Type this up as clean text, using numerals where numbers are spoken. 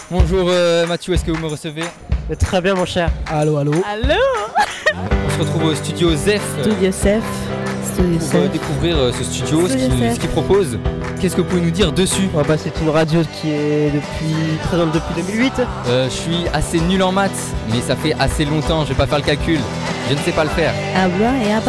Bonjour Mathieu, est-ce que vous me recevez? Très bien mon cher. Allô. Allô. On se retrouve au studio ZEF Studio Sef. pour découvrir ce studio, ce qu'il propose. Qu'est-ce que vous pouvez nous dire dessus? C'est une radio qui est présente depuis 2008. Je suis assez nul en maths, mais ça fait assez longtemps, je vais pas faire le calcul. Je ne sais pas le faire. Habla et